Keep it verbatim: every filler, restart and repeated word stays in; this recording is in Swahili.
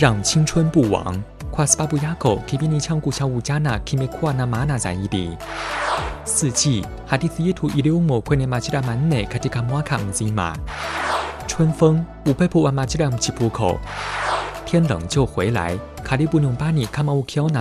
让青春不亡。Kwa sababu yako kipindi changu cha ujana kimekuwa na maana zaidi. Siji, hadithi yetu iliumo kwenye majira manne katika mwaka mzima. Chunfeng, upepo wa majira mchipuko. Tianleng jiu huilai, karibu nyumbani kama ukiona